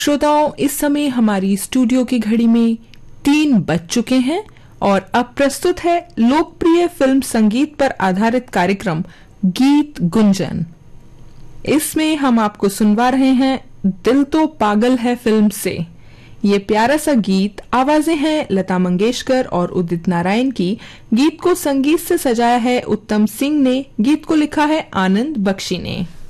श्रोताओं, इस समय हमारी स्टूडियो की घड़ी में 3 बज चुके हैं और अब प्रस्तुत है लोकप्रिय फिल्म संगीत पर आधारित कार्यक्रम गीत गुंजन। इसमें हम आपको सुनवा रहे हैं दिल तो पागल है फिल्म से। ये प्यारा सा गीत, आवाजें हैं लता मंगेशकर और उदित नारायण की। गीत को संगीत से सजाया है उत्तम सिंह ने, गीत को लिखा है आनंद बख्शी ने।